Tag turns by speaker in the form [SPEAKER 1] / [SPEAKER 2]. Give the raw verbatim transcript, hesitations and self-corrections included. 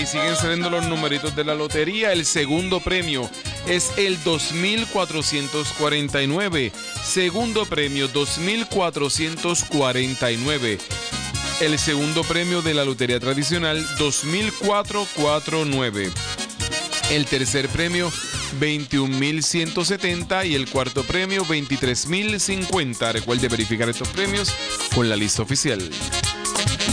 [SPEAKER 1] siguen saliendo los numeritos de la lotería. El segundo premio es el dos mil cuatrocientos cuarenta y nueve. Segundo premio, dos mil cuatrocientos cuarenta y nueve. El segundo premio de la lotería tradicional, dos mil cuatrocientos cuarenta y nueve. El tercer premio, veintiún mil ciento setenta. Y el cuarto premio, veintitrés mil cincuenta. Recuerde verificar estos premios con la lista oficial.